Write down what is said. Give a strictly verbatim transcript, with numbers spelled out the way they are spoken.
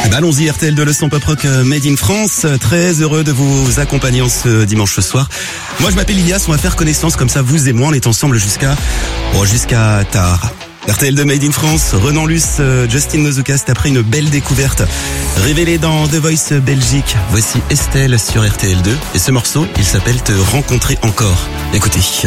Bah allons-y, R T L deux, le son pop rock Made in France. Très heureux de vous accompagner en ce dimanche soir. Moi je m'appelle Ilias, on va faire connaissance comme ça, vous et moi, on est ensemble jusqu'à oh, jusqu'à tard. R T L deux Made in France, Renan Luce, Justin Nozoucast après une belle découverte révélée dans The Voice Belgique. Voici Estelle sur R T L deux et ce morceau, il s'appelle Te rencontrer encore. Écoutez.